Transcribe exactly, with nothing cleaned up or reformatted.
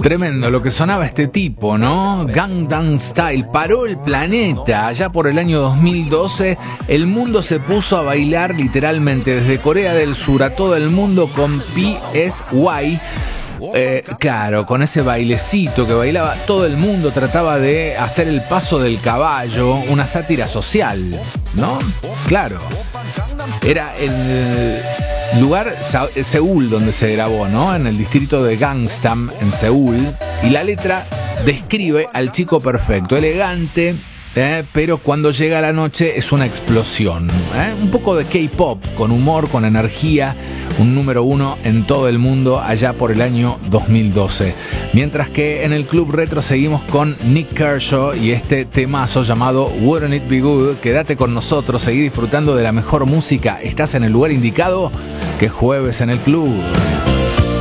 Tremendo lo que sonaba este tipo, ¿no? Gangnam Style paró el planeta. Allá por el año dos mil doce, el mundo se puso a bailar literalmente desde Corea del Sur a todo el mundo con P S Y. Eh, claro, con ese bailecito que bailaba todo el mundo, trataba de hacer el paso del caballo, una sátira social, ¿no? Claro. Era el lugar Seúl donde se grabó, ¿no? En el distrito de Gangnam, en Seúl. Y la letra describe al chico perfecto, elegante, ¿eh? Pero cuando llega la noche es una explosión, ¿eh? Un poco de K-pop, con humor, con energía, un número uno en todo el mundo allá por el año dos mil doce. Mientras que en el Club Retro seguimos con Nick Kershaw y este temazo llamado Wouldn't It Be Good. Quédate con nosotros, seguí disfrutando de la mejor música. Estás en el lugar indicado, que jueves en el club.